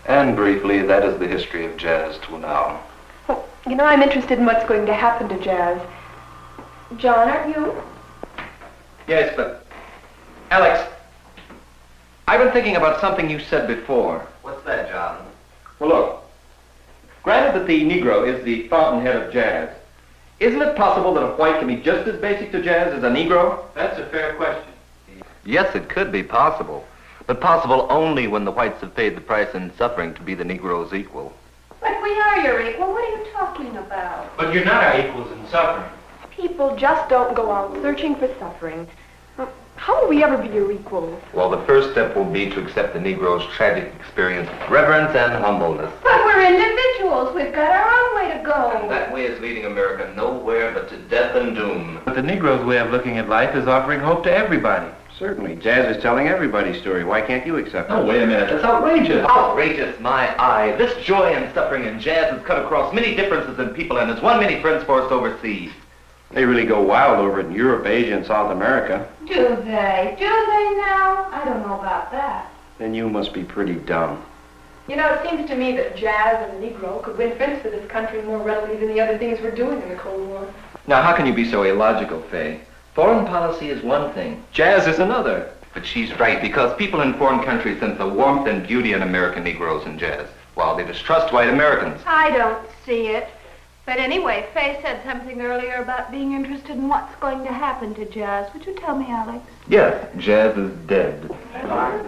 And briefly, that is the history of jazz till now. Well, I'm interested in what's going to happen to jazz. John, aren't you? Yes, but... Alex, I've been thinking about something you said before. What's that, John? Well, look. Granted that the Negro is the fountainhead of jazz, isn't it possible that a white can be just as basic to jazz as a Negro? That's a fair question. Yes, it could be possible, but possible only when the whites have paid the price in suffering to be the Negro's equal. But we are your equal. What are you talking about? But you're not our equals in suffering. People just don't go out searching for suffering. How will we ever be your equals? Well, the first step will be to accept the Negro's tragic experience with reverence and humbleness. But we're individuals. We've got our own way to go. And that way is leading America nowhere but to death and doom. But the Negro's way of looking at life is offering hope to everybody. Certainly. Jazz is telling everybody's story. Why can't you accept it? Oh, wait a minute. That's outrageous. Outrageous, my eye. This joy and suffering in jazz has cut across many differences in people and has won many friends for us overseas. They really go wild over it in Europe, Asia, and South America. Do they? Do they now? I don't know about that. Then you must be pretty dumb. It seems to me that jazz and the Negro could win friends for this country more readily than the other things we're doing in the Cold War. Now, how can you be so illogical, Fay? Foreign policy is one thing. Jazz is another. But she's right, because people in foreign countries sense the warmth and beauty in American Negroes in jazz, while they distrust white Americans. I don't see it. But anyway, Fay said something earlier about being interested in what's going to happen to jazz. Would you tell me, Alex? Yes, jazz is dead. Well,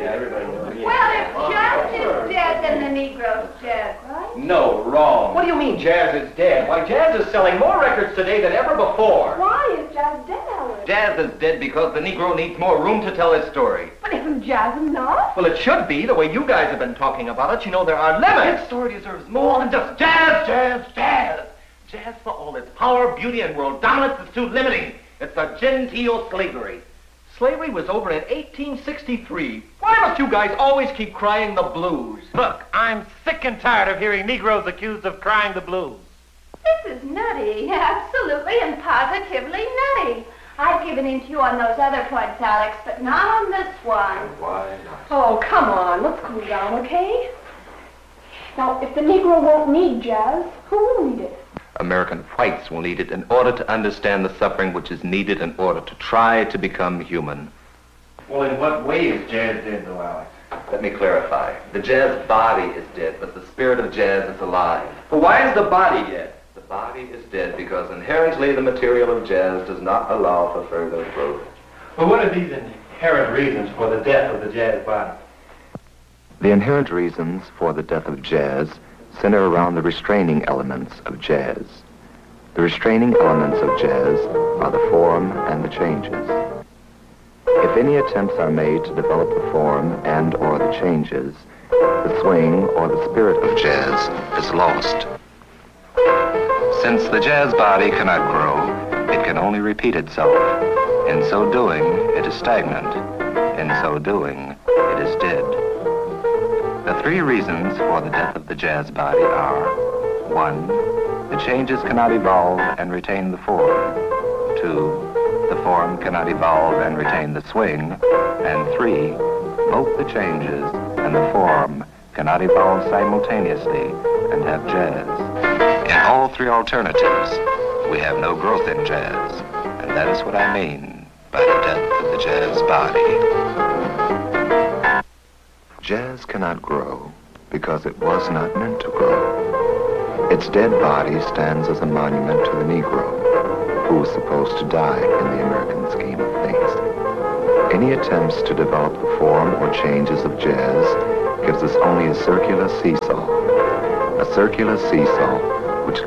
if jazz is dead, then the Negro's dead, right? No, wrong. What do you mean jazz is dead? Why, jazz is selling more records today than ever before. Why is jazz dead, Alex? Jazz is dead because the Negro needs more room to tell his story. But isn't jazz enough? Well, it should be, the way you guys have been talking about it. There are limits. His story deserves more than just jazz, jazz, jazz. Jazz, for all its power, beauty, and world dominance, is too limiting. It's a genteel slavery. Slavery was over in 1863. Why must you guys always keep crying the blues? Look, I'm sick and tired of hearing Negroes accused of crying the blues. This is nutty. Absolutely and positively nutty. I've given in to you on those other points, Alex, but not on this one. Why not? Oh, come on. Let's cool down, okay? Now, if the Negro won't need jazz, who will need it? American whites will need it in order to understand the suffering which is needed in order to try to become human. Well, in what way is jazz dead, though, Alex? Let me clarify. The jazz body is dead, but the spirit of jazz is alive. But why is the body dead? The body is dead because inherently the material of jazz does not allow for further growth. Well, what are these inherent reasons for the death of the jazz body? The inherent reasons for the death of jazz center around the restraining elements of jazz. The restraining elements of jazz are the form and the changes. If any attempts are made to develop the form and or the changes, the swing or the spirit of jazz is lost. Since the jazz body cannot grow, it can only repeat itself. In so doing, it is stagnant. In so doing, it is dead. The three reasons for the death of the jazz body are: 1, the changes cannot evolve and retain the form. 2, the form cannot evolve and retain the swing. And 3, both the changes and the form cannot evolve simultaneously and have jazz. In all three alternatives, we have no growth in jazz, and that is what I mean by the death of the jazz body. Jazz cannot grow because it was not meant to grow. Its dead body stands as a monument to the Negro, who was supposed to die in the American scheme of things. Any attempts to develop the form or changes of jazz gives us only a circular seesaw